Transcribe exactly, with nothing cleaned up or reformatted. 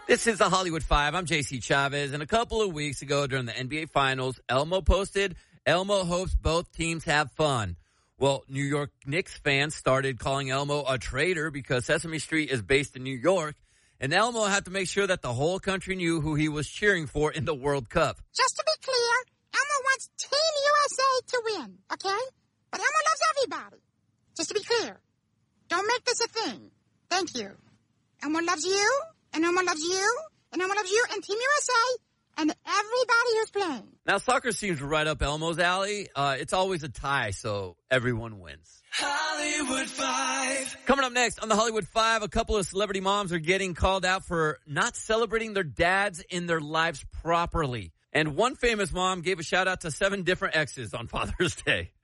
This is the Hollywood Five. I'm J C Chavez, and a couple of weeks ago during the N B A Finals, Elmo posted, Elmo hopes both teams have fun. Well, New York Knicks fans started calling Elmo a traitor because Sesame Street is based in New York, and Elmo had to make sure that the whole country knew who he was cheering for in the World Cup. Just to be clear, Elmo wants Team U S A to win, okay? But Elmo loves everybody. Just to be clear, don't make this a thing. Thank you. Elmo loves you. And Elmo loves you, and Elmo loves you, and Team U S A, and everybody who's playing. Now, soccer seems right up Elmo's alley. Uh, it's always a tie, so everyone wins. Hollywood Five. Coming up next on the Hollywood Five, a couple of celebrity moms are getting called out for not celebrating their dads in their lives properly. And one famous mom gave a shout out to seven different exes on Father's Day.